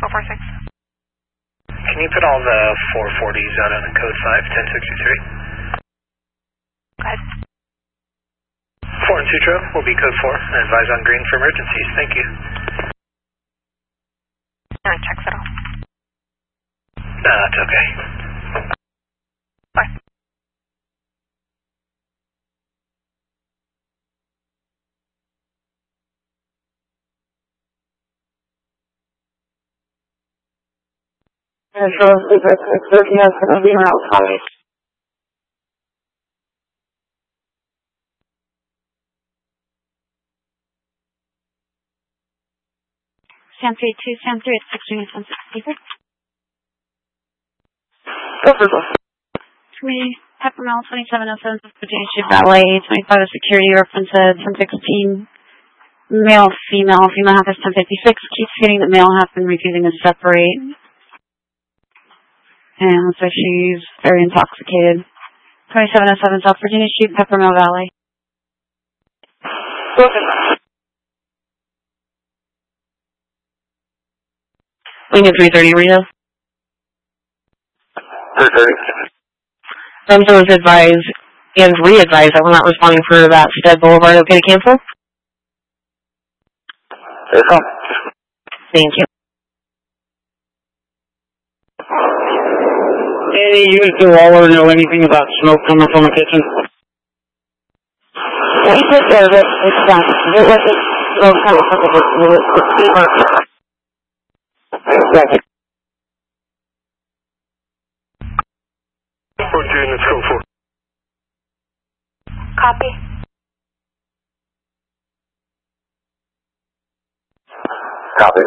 446. Can you put all the 440s out on code 5, 1063? Go ahead. 4 and Sutro will be code 4 and advise on green for emergencies. Thank you. Checks at all. It's okay. Bye. So, if you have to be around college. Sam 32, Sam 3 at 6 units, 160. We Peppermill 2707 Virginia Street Ballet, 25 is security references, 1016. Male, female half is 1056. Keeps stating that male half been refusing to separate. And looks like she's very intoxicated. 2707 South Virginia Street, Peppermill Valley. We need 330 Reno. 330. So was advised and re-advised that we're not responding for that Stead Boulevard. Okay to cancel? Thank you. Any unit to Waller know anything about smoke coming from the kitchen? We took care of it. It's done. It wasn't kind of something. Exactly. 14, let's go for. Copy. Copy.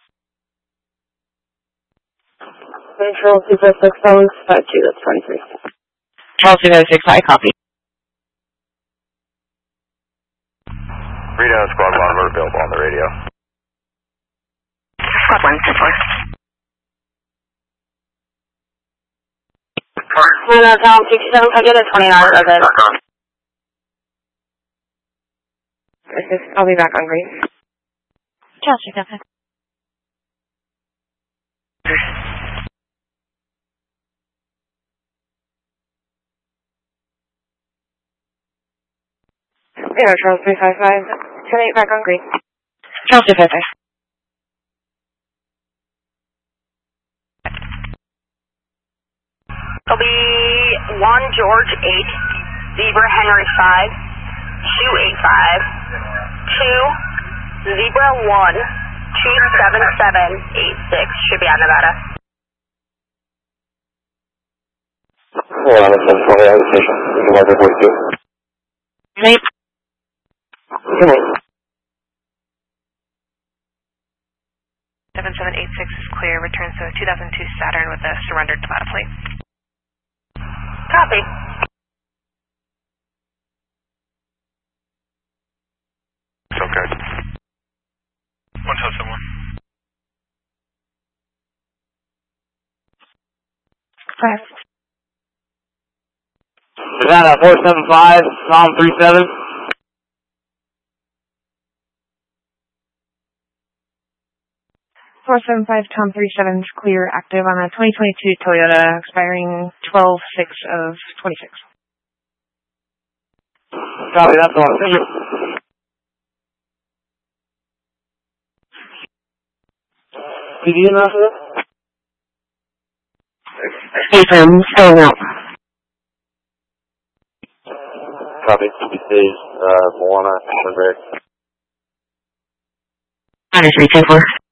Control 246, phones 52, that's 23. Charles 256, I copy. Reno, squad 1, we're available on the radio. Squad 1, 2-4. Tom 67, I get a 29 of it. I'll be back on green. Charles 256. Yeah, Charles 355. 10-8 back on green. Charles 256. It'll be 1 George 8, Zebra Henry 5, 285, 2 Zebra 1, 27786. Should be on Nevada. Hold on, it's 720 out of the station. You can mark it 42. Nate. Come on. 7786 is clear. Returns to 2002 Saturn with a surrendered Nevada plate. Copy. It's okay. 171. Five. Savannah 475, Tom 37. Tom 37 is clear, active on a 2022 Toyota, expiring 12/6 of 26. Copy, that's the one. PD enough of this? Hey, filling out. Copy, CBC's, Moana, Sunbury. 9324.